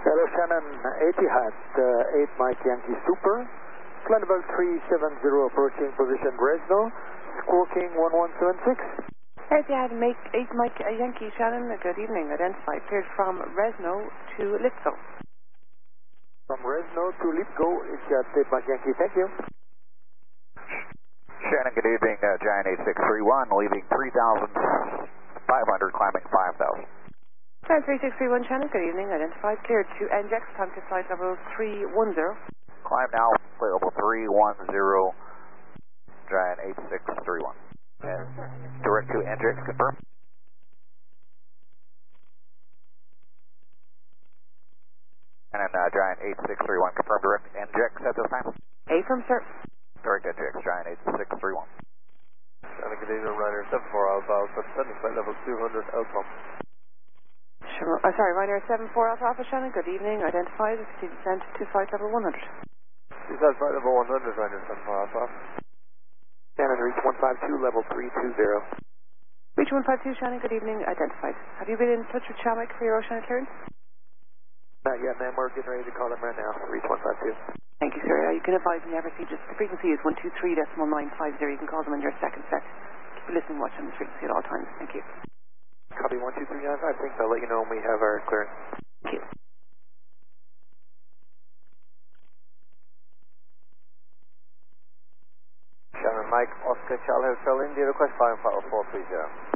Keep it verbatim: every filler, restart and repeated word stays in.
Hello Shannon, Etihad, uh, eight Mike Yankee Super, flight level three seven zero approaching position Resno, squawking one one seven six. Etihad, make eight Mike uh, Yankee Shannon, good evening, identified, cleared from Resno to Lipsko. From Resno to Lipsko, Etihad, eight Mike Yankee, thank you. Shannon, good evening, uh, Giant eight six three one, leaving three thousand five hundred, climbing five thousand. Giant three six three one Shannon, good evening, identified, cleared to N J X, time to flight level three one zero. Climb now, flight level three one zero, Giant eight six three one. And direct to N J X, confirm. And then uh, Giant eight six three one, confirm direct N J X at this time. A from sir. Direct N J X, Giant eight six three one. Shannon, good evening, Ryanair seven four Alpha Alpha, descending flight level two hundred Alpha. Sure. Uh, sorry, Ryanair seven four Alpha Alpha Shannon, good evening, identified, to descend to flight level one hundred. Descend flight level one hundred, Ryanair seven four Alpha. Shannon, reach one five two, level three two zero. Reach one five two Shannon, good evening, identified. Have you been in touch with Shamik for your ocean clearance? Not yet, ma'am, we're getting ready to call them right now, reach one five two. Thank you, sir. Uh, you can advise me everything, just the frequency is one two three decimal nine five zero. You can call them on your second set. Keep a listening watch on this frequency at all times. Thank you. Copy one two three nine five, thanks, I'll let you know when we have our clearance. Thank you. Shannon, Mike, Oscar, Charlie Hotel, India, request flying flight four three zero.